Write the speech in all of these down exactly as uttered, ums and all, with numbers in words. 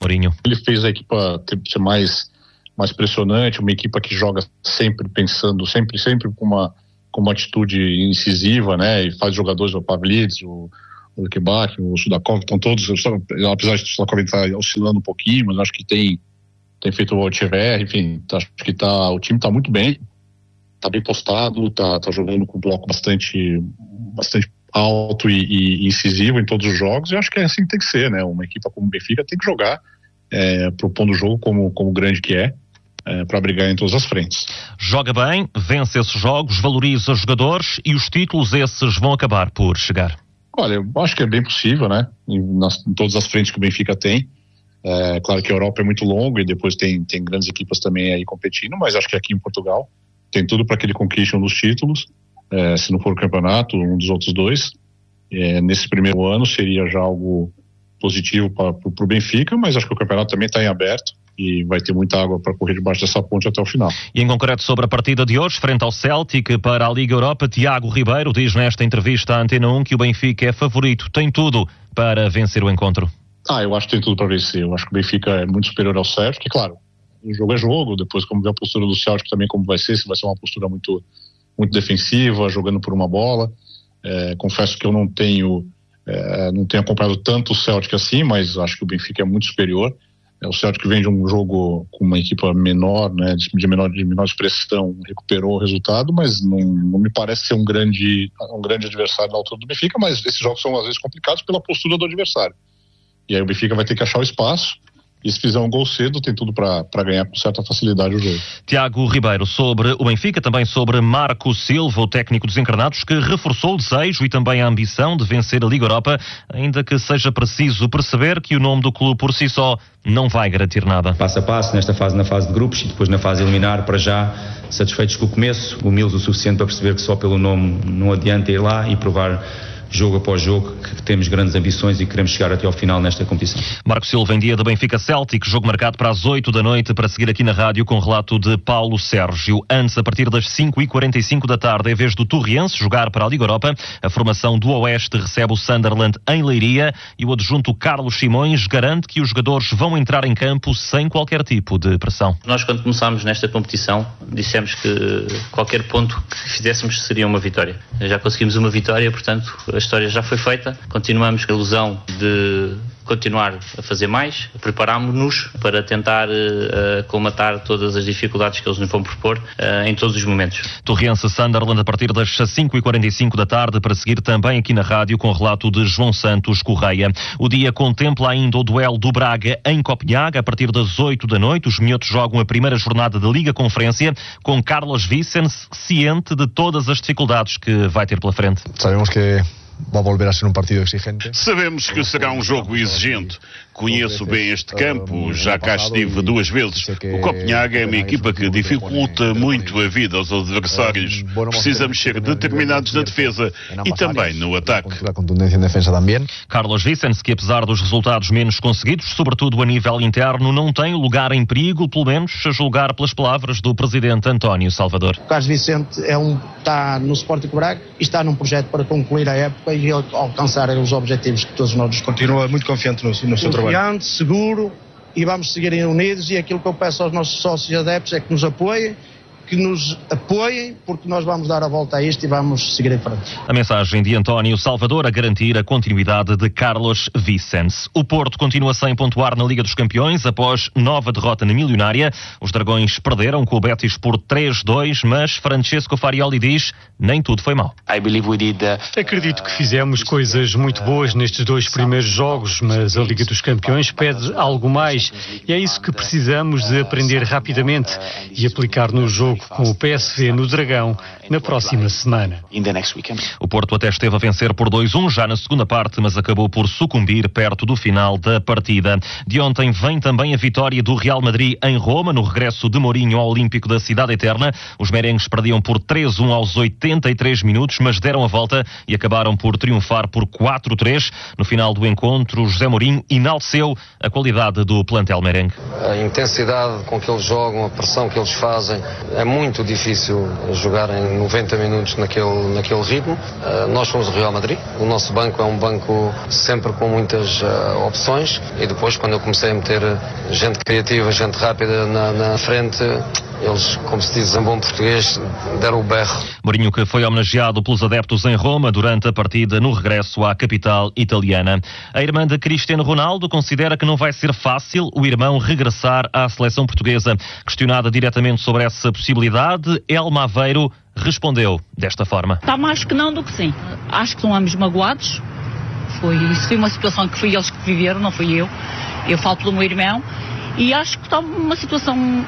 Mourinho. Ele fez a equipa ter, ser mais, mais pressionante, uma equipa que joga sempre pensando, sempre, sempre com uma, com uma atitude incisiva, né? E faz jogadores, o Pavlidis, o o Kebach, o Sudakov, estão todos, apesar de o Sudakov estar oscilando um pouquinho, mas acho que tem, tem feito o Altiver, enfim, acho que tá, o time está muito bem, está bem postado, está tá jogando com um bloco bastante, bastante alto e, e incisivo em todos os jogos, e acho que é assim que tem que ser, né? Uma equipa como o Benfica tem que jogar, é, propondo o jogo como, como grande que é, é para brigar em todas as frentes. Joga bem, vence esses jogos, valoriza os jogadores e os títulos esses vão acabar por chegar. Olha, eu acho que é bem possível, né? Em, nas, em todas as frentes que o Benfica tem. É claro que a Europa é muito longa e depois tem, tem grandes equipas também aí competindo, mas acho que aqui em Portugal tem tudo para que ele conquiste um dos títulos, é, se não for o campeonato, um dos outros dois. É, nesse primeiro ano seria já algo positivo para o Benfica, mas acho que o campeonato também está em aberto e vai ter muita água para correr debaixo dessa ponte até o final. E em concreto sobre a partida de hoje, frente ao Celtic para a Liga Europa, Tiago Ribeiro diz nesta entrevista à Antena um que o Benfica é favorito, tem tudo para vencer o encontro. Ah, eu acho que tem tudo para vencer, eu acho que o Benfica é muito superior ao Celtic, claro, o jogo é jogo, depois como ver a postura do Celtic também como vai ser, se vai ser uma postura muito, muito defensiva, jogando por uma bola, é, confesso que eu não tenho, é, não tenho acompanhado tanto o Celtic assim, mas acho que o Benfica é muito superior. É o Celtic que vem de um jogo com uma equipa menor, né, de menor, de menor expressão, recuperou o resultado, mas não, não me parece ser um grande, um grande adversário da altura do Benfica, mas esses jogos são às vezes complicados pela postura do adversário. E aí o Benfica vai ter que achar o espaço, e se fizer um gol cedo, tem tudo para ganhar com certa facilidade o jogo. Tiago Ribeiro sobre o Benfica, também sobre Marco Silva, o técnico dos encarnados, que reforçou o desejo e também a ambição de vencer a Liga Europa, ainda que seja preciso perceber que o nome do clube por si só não vai garantir nada. Passo a passo, nesta fase, na fase de grupos e depois na fase eliminar, para já satisfeitos com o começo, humildes o suficiente para perceber que só pelo nome não adianta ir lá e provar jogo após jogo, que temos grandes ambições e queremos chegar até ao final nesta competição. Marco Silva em dia do Benfica Celtic, jogo marcado para as oito da noite, para seguir aqui na rádio com relato de Paulo Sérgio. Antes, a partir das cinco e quarenta e cinco da tarde, em vez do Torriense jogar para a Liga Europa, a formação do Oeste recebe o Sunderland em Leiria e o adjunto Carlos Simões garante que os jogadores vão entrar em campo sem qualquer tipo de pressão. Nós, quando começámos nesta competição, dissemos que qualquer ponto que fizéssemos seria uma vitória. Já conseguimos uma vitória, portanto, a história já foi feita, continuamos com a ilusão de continuar a fazer mais, preparámos-nos para tentar uh, colmatar todas as dificuldades que eles nos vão propor uh, em todos os momentos. Torriense Sunderland a partir das cinco e quarenta e cinco da tarde, para seguir também aqui na rádio com relato de João Santos Correia. O dia contempla ainda o duelo do Braga em Copenhague a partir das oito da noite. Os minhotos jogam a primeira jornada da Liga Conferência com Carlos Vicens ciente de todas as dificuldades que vai ter pela frente. Sabemos que vai volver a ser um partido exigente. Sabemos que será um jogo exigente. Conheço bem este campo, já cá estive duas vezes. O Copenhague é uma equipa que dificulta muito a vida aos adversários. Precisamos ser determinados na defesa e também no ataque. Carlos Vicens, que apesar dos resultados menos conseguidos, sobretudo a nível interno, não tem lugar em perigo, pelo menos a julgar pelas palavras do presidente António Salvador. O Carlos Vicente é um, está no Sporting Braga e está num projeto para concluir a época e alcançar os objetivos que todos nós nos continua muito confiante no, no seu trabalho. Confiante, seguro, e vamos seguir unidos, e aquilo que eu peço aos nossos sócios e adeptos é que nos apoiem, que nos apoiem, porque nós vamos dar a volta a isto e vamos seguir em frente. A mensagem de António Salvador a garantir a continuidade de Carlos Vicens. O Porto continua sem pontuar na Liga dos Campeões após nova derrota na Milionária. Os Dragões perderam com o Betis por três dois, mas Francesco Farioli diz nem tudo foi mau. Acredito que fizemos coisas muito boas nestes dois primeiros jogos, mas a Liga dos Campeões pede algo mais e é isso que precisamos de aprender rapidamente e aplicar no jogo com o P S V no Dragão na próxima semana. O Porto até esteve a vencer por dois um já na segunda parte, mas acabou por sucumbir perto do final da partida. De ontem vem também a vitória do Real Madrid em Roma, no regresso de Mourinho ao Olímpico da Cidade Eterna. Os merengues perdiam por três um aos oitenta e três minutos, mas deram a volta e acabaram por triunfar por quatro três. No final do encontro, José Mourinho enalteceu a qualidade do plantel merengue. A intensidade com que eles jogam, a pressão que eles fazem, é muito difícil jogar em noventa minutos naquele, naquele ritmo. Uh, nós somos o Real Madrid, o nosso banco é um banco sempre com muitas uh, opções, e depois quando eu comecei a meter gente criativa, gente rápida na, na frente, eles, como se diz em bom português, deram o berro. Mourinho, que foi homenageado pelos adeptos em Roma durante a partida no regresso à capital italiana. A irmã de Cristiano Ronaldo considera que não vai ser fácil o irmão regressar à seleção portuguesa. Questionada diretamente sobre essa possibilidade, Elma Aveiro respondeu desta forma. Está mais que não do que sim. Acho que estão ambos magoados. Foi, isso foi uma situação que foi eles que viveram, não fui eu. Eu falo pelo meu irmão e acho que está uma situação...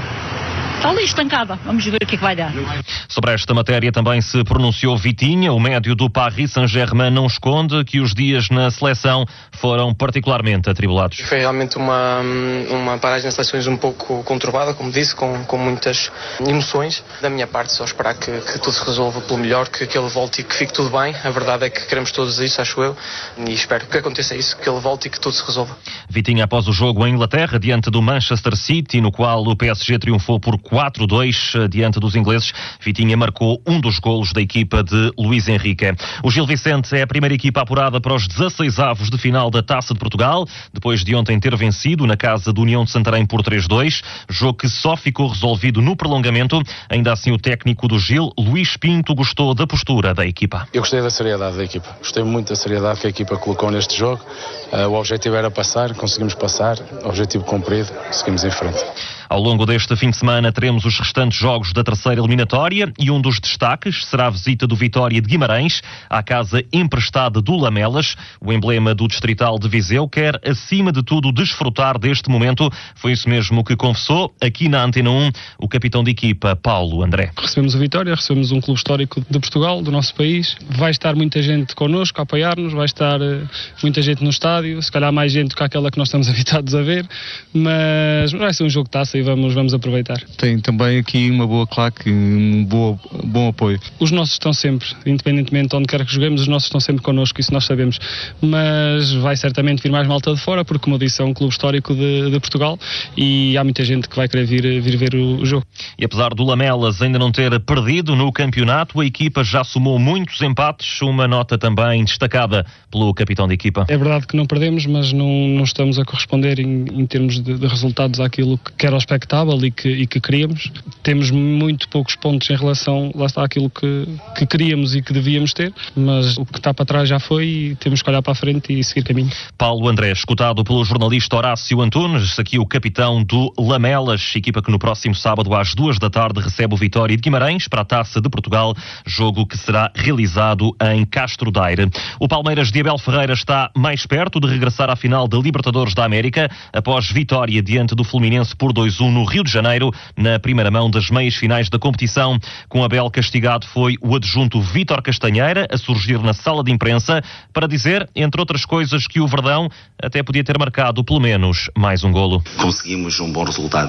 está ali estancada. Vamos ver o que é que vai dar. Sobre esta matéria também se pronunciou Vitinha. O médio do Paris Saint-Germain não esconde que os dias na seleção foram particularmente atribulados. Foi realmente uma, uma paragem nas seleções um pouco conturbada, como disse, com, com muitas emoções. Da minha parte, só esperar que, que tudo se resolva pelo melhor, que, que ele volte e que fique tudo bem. A verdade é que queremos todos isso, acho eu, e espero que aconteça isso, que ele volte e que tudo se resolva. Vitinha após o jogo em Inglaterra, diante do Manchester City, no qual o P S G triunfou por quatro a dois diante dos ingleses. Vitinha marcou um dos golos da equipa de Luís Henrique. O Gil Vicente é a primeira equipa apurada para os dezasseis avos de final da Taça de Portugal, depois de ontem ter vencido na casa do União de Santarém por três a dois, jogo que só ficou resolvido no prolongamento. Ainda assim, o técnico do Gil, Luís Pinto, gostou da postura da equipa. Eu gostei da seriedade da equipa, gostei muito da seriedade que a equipa colocou neste jogo. Uh, o objetivo era passar, conseguimos passar, objetivo cumprido, seguimos em frente. Ao longo deste fim de semana teremos os restantes jogos da terceira eliminatória e um dos destaques será a visita do Vitória de Guimarães à casa emprestada do Lamelas. O emblema do Distrital de Viseu quer, acima de tudo, desfrutar deste momento. Foi isso mesmo que confessou aqui na Antena um o capitão de equipa, Paulo André. Recebemos o Vitória, recebemos um clube histórico de Portugal, do nosso país. Vai estar muita gente connosco a apoiar-nos, vai estar uh, muita gente no estádio, se calhar mais gente do que aquela que nós estamos habituados a ver, mas vai ser um jogo de taça e vamos, vamos aproveitar. Tem também aqui uma boa claque, um bom, bom apoio. Os nossos estão sempre, independentemente de onde quer que joguemos, os nossos estão sempre connosco, isso nós sabemos, mas vai certamente vir mais malta de fora, porque, como eu disse, é um clube histórico de, de Portugal e há muita gente que vai querer vir, vir ver o, o jogo. E apesar do Lamelas ainda não ter perdido no campeonato, a equipa já somou muitos empates, uma nota também destacada pelo capitão de equipa. É verdade que não perdemos, mas não, não estamos a corresponder em, em termos de, de resultados àquilo que era o expectável e que, e que queríamos. Temos muito poucos pontos em relação, lá está, àquilo que, que queríamos e que devíamos ter, mas o que está para trás já foi e temos que olhar para a frente e seguir caminho. Paulo André, escutado pelo jornalista Horácio Antunes, aqui o capitão do Lamelas, equipa que no próximo sábado às duas da tarde recebe o Vitória de Guimarães para a Taça de Portugal, jogo que será realizado em Castro Daire. O Palmeiras de Abel Ferreira está mais perto de regressar à final da Libertadores da América, após vitória diante do Fluminense por dois a um no Rio de Janeiro, na primeira mão das meias finais da competição. Com Abel castigado foi o adjunto Vítor Castanheira, a surgir na sala de imprensa para dizer, entre outras coisas, que o Verdão até podia ter marcado pelo menos mais um golo. Conseguimos um bom resultado.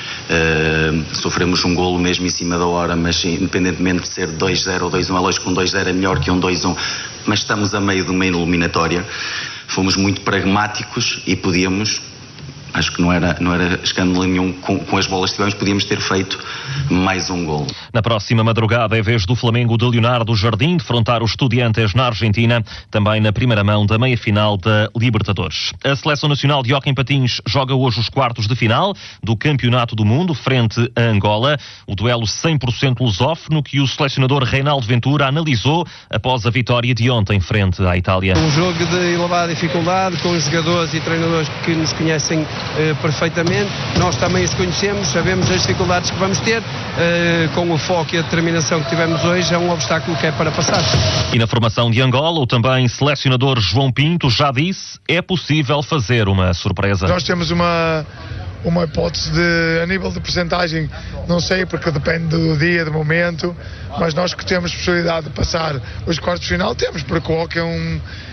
Uh, sofremos um golo mesmo em cima da hora, mas independentemente de ser dois a zero ou dois a um, é lógico que um dois a zero é melhor que um dois a um, mas estamos a meio de uma eliminatória. Fomos muito pragmáticos e podíamos, acho que não era, não era escândalo nenhum, com, com as bolas que tivemos, podíamos ter feito mais um gol. Na próxima madrugada é vez do Flamengo de Leonardo Jardim defrontar os Estudiantes na Argentina, também na primeira mão da meia-final da Libertadores. A Seleção Nacional de Hóquei em Patins joga hoje os quartos de final do Campeonato do Mundo, frente a Angola. O duelo cem por cento lusófono que o selecionador Reinaldo Ventura analisou após a vitória de ontem frente à Itália. Um jogo de elevada dificuldade, com jogadores e treinadores que nos conhecem Uh, perfeitamente, nós também os conhecemos, sabemos as dificuldades que vamos ter, uh, com o foco e a determinação que tivemos hoje, é um obstáculo que é para passar. E na formação de Angola, o também selecionador João Pinto já disse, é possível fazer uma surpresa. Nós temos uma uma hipótese de, a nível de percentagem, não sei, porque depende do dia, do momento, mas nós que temos possibilidade de passar os quartos de final, temos, porque o hóquei é um,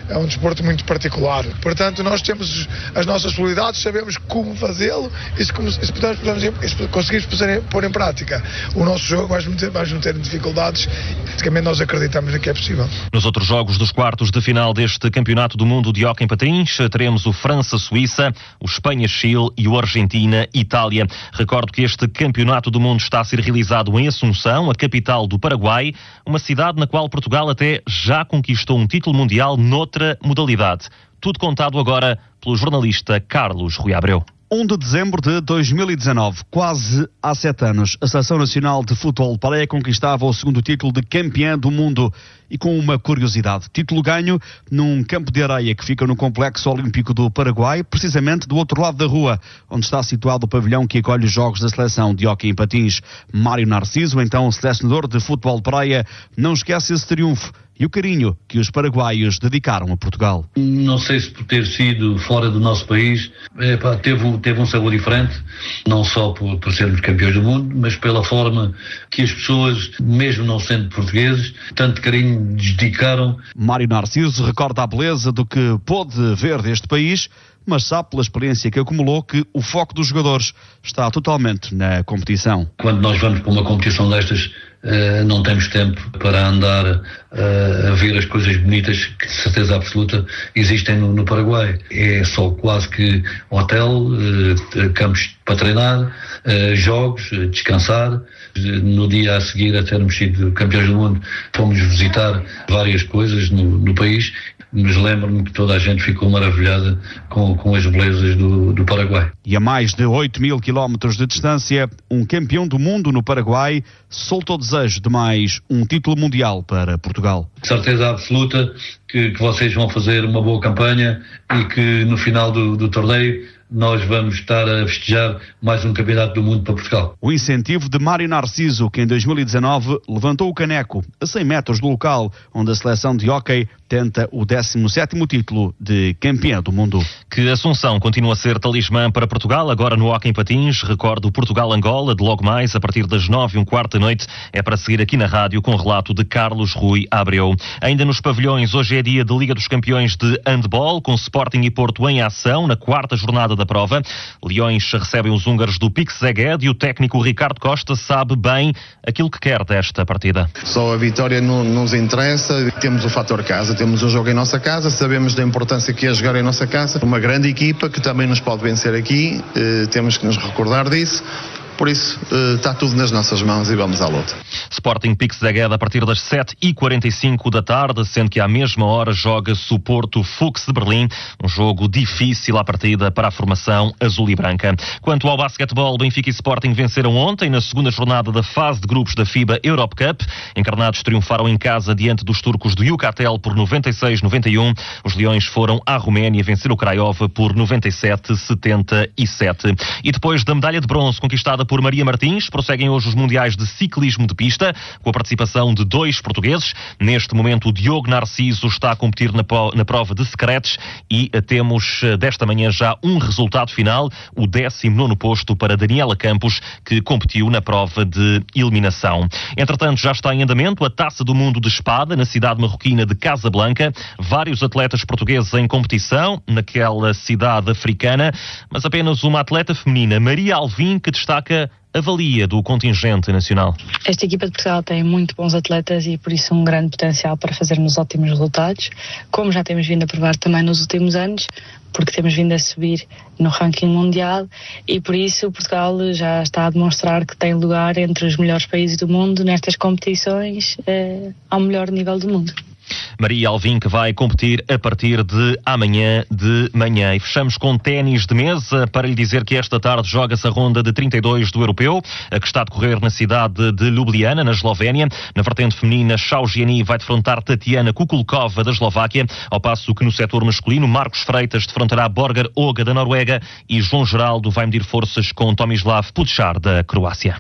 é um desporto muito particular. Portanto, nós temos as nossas possibilidades, sabemos como fazê-lo e se, como, se pudermos, podemos, se conseguirmos pôr, pôr em prática o nosso jogo, vais meter, vais meter em dificuldades. Praticamente nós acreditamos que é possível. Nos outros jogos dos quartos de final deste Campeonato do Mundo de Hóquei em Patins, teremos o França-Suíça, o Espanha-Chile e o Argentina-Itália. Recordo que este Campeonato do Mundo está a ser realizado em Assunção, a capital do Paraguai, uma cidade na qual Portugal até já conquistou um título mundial noutra modalidade. Tudo contado agora pelo jornalista Carlos Rui Abreu. um de dezembro de dois mil e dezanove, quase há sete anos, a Seleção Nacional de Futebol de Praia conquistava o segundo título de campeã do mundo. E com uma curiosidade, título ganho num campo de areia que fica no Complexo Olímpico do Paraguai, precisamente do outro lado da rua, onde está situado o pavilhão que acolhe os jogos da seleção de hóquei em patins. Mário Narciso, então selecionador de futebol de praia, não esquece esse triunfo e o carinho que os paraguaios dedicaram a Portugal. Não sei se por ter sido fora do nosso país, é, pá, teve, teve um sabor diferente, não só por, por sermos campeões do mundo, mas pela forma que as pessoas, mesmo não sendo portugueses, tanto carinho dedicaram. Mário Narciso recorda a beleza do que pôde ver deste país, mas sabe pela experiência que acumulou que o foco dos jogadores está totalmente na competição. Quando nós vamos para uma competição destas, uh, não temos tempo para andar uh, a ver as coisas bonitas que de certeza absoluta existem no, no Paraguai. É só quase que hotel, uh, campos para treinar, uh, jogos, uh, descansar. No dia a seguir a termos sido campeões do mundo, fomos visitar várias coisas no, no país, mas lembro-me que toda a gente ficou maravilhada com, com as belezas do, do Paraguai. E a mais de oito mil quilómetros de distância, um campeão do mundo no Paraguai soltou o desejo de mais um título mundial para Portugal. De certeza absoluta que, que vocês vão fazer uma boa campanha e que no final do, do torneio nós vamos estar a festejar mais um campeonato do mundo para Portugal. O incentivo de Mário Narciso, que em dois mil e dezanove levantou o caneco a cem metros do local onde a seleção de hóquei tenta o décimo sétimo título de campeã do mundo. Que Assunção continua a ser talismã para Portugal, agora no hóquei em patins. Recordo Portugal-Angola, de logo mais, a partir das nove e um quarto da noite, é para seguir aqui na rádio com o relato de Carlos Rui Abreu. Ainda nos pavilhões, hoje é dia de Liga dos Campeões de Handball, com Sporting e Porto em ação, na quarta jornada da prova. Leões recebem os húngaros do Pix Szeged e o técnico Ricardo Costa sabe bem aquilo que quer desta partida. Só a vitória não nos interessa, temos o fator casa, temos um jogo em nossa casa, sabemos da importância que é jogar em nossa casa, uma grande equipa que também nos pode vencer aqui, eh, temos que nos recordar disso. Por isso, uh, está tudo nas nossas mãos e vamos à luta. Sporting Pix Szeged a partir das sete e quarenta e cinco da tarde, sendo que à mesma hora joga-se o Porto Fux de Berlim, um jogo difícil à partida para a formação azul e branca. Quanto ao basquetebol, Benfica e Sporting venceram ontem na segunda jornada da fase de grupos da FIBA Europe Cup. Encarnados triunfaram em casa diante dos turcos do Yucatel por noventa e seis a noventa e um. Os Leões foram à Roménia vencer o Craiova por noventa e sete a setenta e sete. E depois da medalha de bronze conquistada por Maria Martins, prosseguem hoje os mundiais de ciclismo de pista, com a participação de dois portugueses. Neste momento, o Diogo Narciso está a competir na, na prova de secretos e temos desta manhã já um resultado final, o décimo nono posto para Daniela Campos, que competiu na prova de eliminação. Entretanto, já está em andamento a Taça do Mundo de Espada, na cidade marroquina de Casablanca. Vários atletas portugueses em competição naquela cidade africana, mas apenas uma atleta feminina, Maria Alvim, que destaca a valia do contingente nacional. Esta equipa de Portugal tem muito bons atletas e por isso um grande potencial para fazermos ótimos resultados, como já temos vindo a provar também nos últimos anos, porque temos vindo a subir no ranking mundial e por isso Portugal já está a demonstrar que tem lugar entre os melhores países do mundo nestas competições eh, ao melhor nível do mundo. Maria Alvim, que vai competir a partir de amanhã de manhã. E fechamos com ténis de mesa para lhe dizer que esta tarde joga-se a ronda de trinta e dois do Europeu, a que está a decorrer na cidade de Ljubljana, na Eslovénia. Na vertente feminina, Shao Gianni vai defrontar Tatiana Kukulkova, da Eslováquia, ao passo que no setor masculino, Marcos Freitas defrontará Borgar Oga, da Noruega, e João Geraldo vai medir forças com Tomislav Puchar, da Croácia.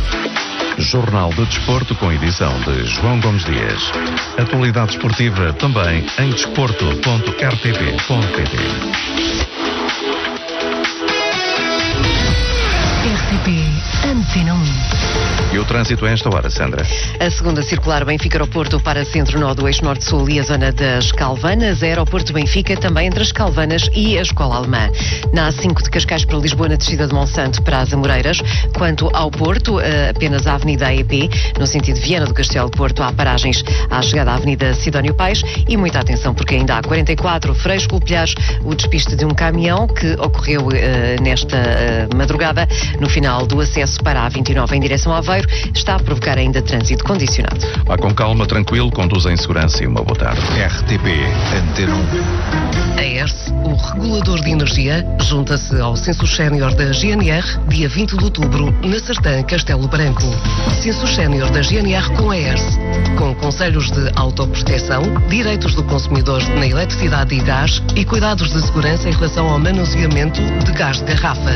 Jornal do Desporto, com edição de João Gomes Dias. Atualidade esportiva também em desporto ponto r t p ponto p t. R T P Antena um. E o trânsito a esta hora, Sandra? A segunda circular Benfica-Aeroporto para centro-nó do eixo norte-sul e a zona das Calvanas. Aeroporto Benfica também entre as Calvanas e a Escola Alemã. Na A cinco de Cascais para Lisboa, na descida de Monsanto para as Amoreiras. Quanto ao Porto, apenas a Avenida A E P, no sentido Viana do Castelo Porto, há paragens à chegada à Avenida Sidónio Paes. E muita atenção porque ainda há quarenta e quatro Freixo Colpilhares, o despiste de um caminhão que ocorreu uh, nesta uh, madrugada no final do acesso para a A vinte e nove em direção a Aveiro, está a provocar ainda trânsito condicionado. Vá com calma, tranquilo, conduz em segurança e uma boa tarde. R T P, Antena um. A E R S, o regulador de energia, junta-se ao Censo Sénior da G N R, dia vinte de outubro, na Sertã, Castelo Branco. Censo Sénior da G N R com a E R S, com conselhos de autoproteção, direitos do consumidor na eletricidade e gás e cuidados de segurança em relação ao manuseamento de gás de garrafa.